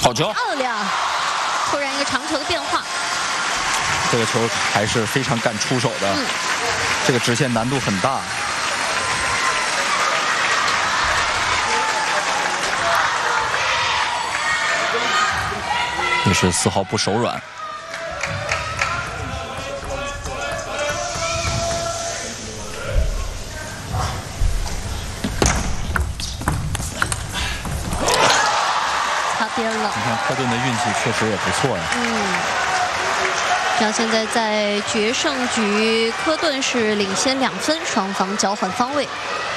好球， 漂亮！突然一个长球的变化， 这个球还是非常敢出手的，这个直线难度很大。也是丝毫不手软。 擦边了。 你看科顿的运气确实也不错呀。 像现在在决胜局，科顿是领先2分，双方交换方位。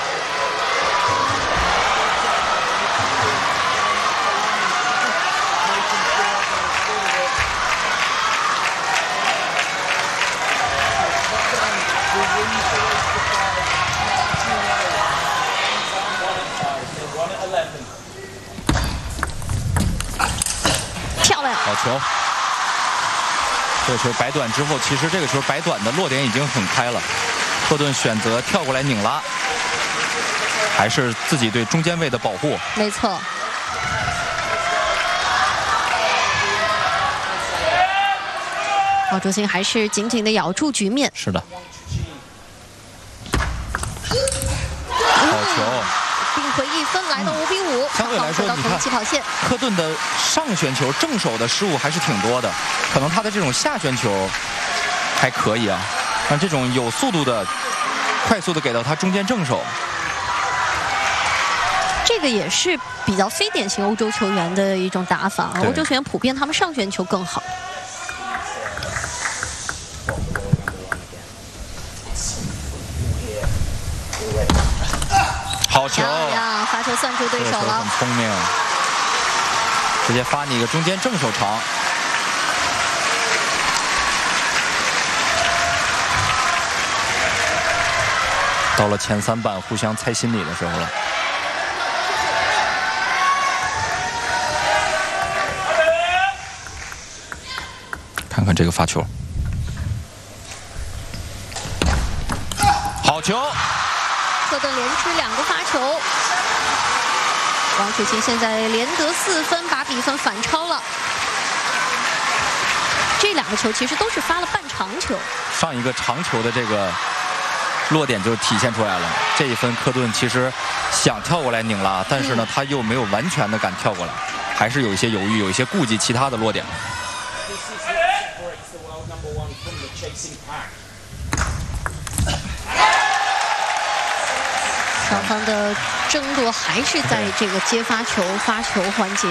漂亮， 好球！这个球摆短之后，其实这个球摆短的落点已经很开了。科顿选择跳过来拧拉，还是自己对中间位的保护。 没错。周鑫还是紧紧的咬住局面。 是的。好球！ 并回1分，来到5比5。 相对来说，你看起跑线， 科顿的上旋球正手的失误还是挺多的，可能他的这种下旋球还可以啊，但这种有速度的、快速的给到他中间正手， 这个也是比较非典型欧洲球员的一种打法。欧洲球员普遍他们上旋球更好。 好球！ 发球算出对手了， 很聪明，直接发你一个中间正手长。到了前3板互相猜心理的时候了。看看这个发球，好球！ 科顿连吃2个发球，王楚钦现在连得4分，把比分反超了。这2个球其实都是发了半长球， 上一个长球的这个落点就体现出来了。这1分科顿其实想跳过来拧拉，但是呢，他又没有完全的敢跳过来，还是有一些犹豫，有一些顾忌其他的落点。 双方的争夺还是在这个接发球、发球环节。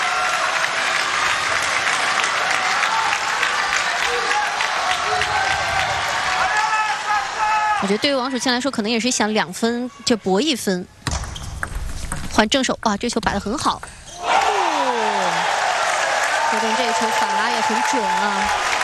我觉得对于王楚钦来说，可能也是想2分就搏1分。换正手，哇，这球摆得很好。科顿这个球反拉也很准啊。